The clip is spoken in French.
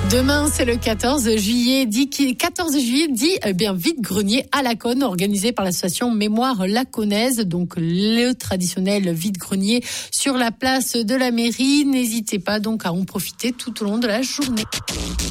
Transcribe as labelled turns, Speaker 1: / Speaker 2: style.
Speaker 1: Demain, c'est le 14 juillet. 14 juillet dit vide-grenier à Laconne, organisé par l'association Mémoire Laconnaise. Donc, le traditionnel vide-grenier sur la place de la mairie. N'hésitez pas donc à en profiter tout au long de la journée.